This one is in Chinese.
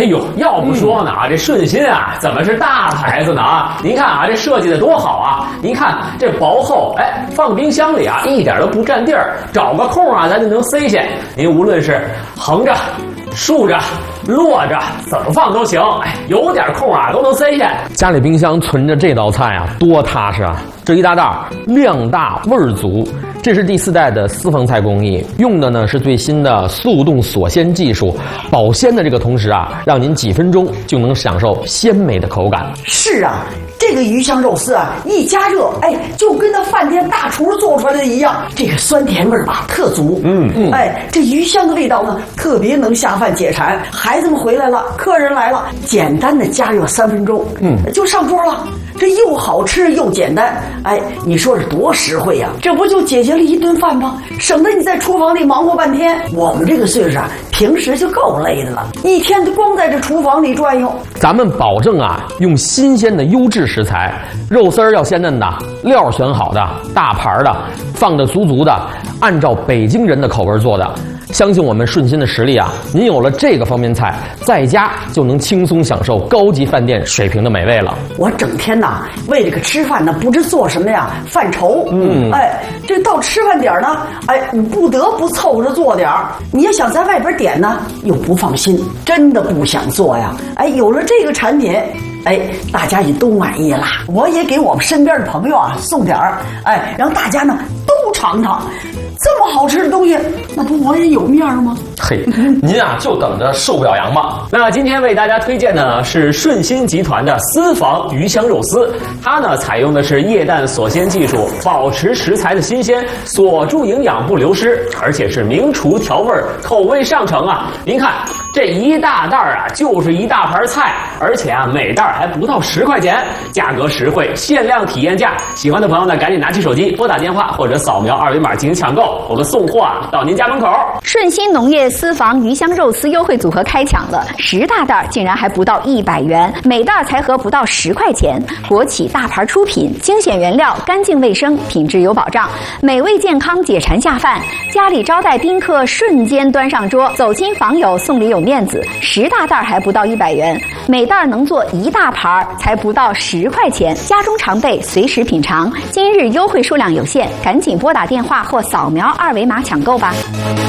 哎呦，要不说呢这顺心啊，怎么是大牌子呢啊？您看啊，这设计的多好啊！您看这薄厚，哎，放冰箱里啊，一点都不占地儿，找个空啊，咱就能塞下。您无论是横着、竖着、摞着，怎么放都行。哎，有点空啊，都能塞下。 家里冰箱存着这道菜啊，多踏实啊！这一大袋量大味儿足。这是第4代的私房菜工艺，用的呢是最新的速冻锁鲜技术，保鲜的这个同时啊，让您几分钟就能享受鲜美的口感。 是啊，这个鱼香肉丝啊，一加热，哎，就跟那饭店大厨做出来的一样，这个酸甜味儿吧特足。哎，这鱼香的味道呢，特别能下饭解馋。孩子们回来了，客人来了，简单的加热3分钟，就上桌了。这又好吃又简单，哎，你说是多实惠呀！这不就解决了一顿饭吗？省得你在厨房里忙活半天。我们这个岁数啊，平时就够累的了，一天就光在这厨房里转悠。 咱们保证啊，用新鲜的优质食材，肉丝儿要鲜嫩的，料选好的，大盘的，放的足足的，按照北京人的口味做的。相信我们顺心的实力啊，您有了这个方便菜，在家就能轻松享受高级饭店水平的美味了。 我整天呐为这个吃饭呢，不知做什么呀，犯愁。哎，这到吃饭点呢，哎，你不得不凑着做点儿。你要想在外边点呢，又不放心，真的不想做呀。哎，有了这个产品，哎，大家也都满意了。我也给我们身边的朋友啊送点儿，哎，让大家呢都尝尝。这么好吃的东西，那不我也有面吗？ 嘿，您啊就等着受表扬吧。 那今天为大家推荐的呢是顺心集团的私房鱼香肉丝，它呢采用的是液氮锁鲜技术，保持食材的新鲜，锁住营养不流失，而且是名厨调味，口味上乘啊！您看这一大袋啊，就是一大盘菜，而且啊每袋还不到10块钱，价格实惠，限量体验价。喜欢的朋友呢，赶紧拿起手机拨打电话或者扫描2维码进行抢购，我们送货啊到您家门口。 顺心农业私房鱼香肉丝优惠组合开抢了，10大袋竟然还不到100元，每袋才合不到10块钱。国企大牌出品，精选原料，干净卫生，品质有保障，美味健康，解馋下饭。家里招待宾客瞬间端上桌，走亲访友送礼有面子。10大袋还不到100元，每袋能做1大盘，才不到10块钱。家中常备，随时品尝。今日优惠数量有限，赶紧拨打电话或扫描2维码抢购吧。